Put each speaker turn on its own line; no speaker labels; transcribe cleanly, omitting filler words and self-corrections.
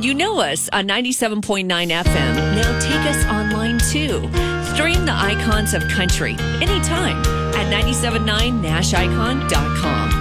You know us on 97.9 FM. Now take us online too. Stream the icons of country anytime at 979nashicon.com.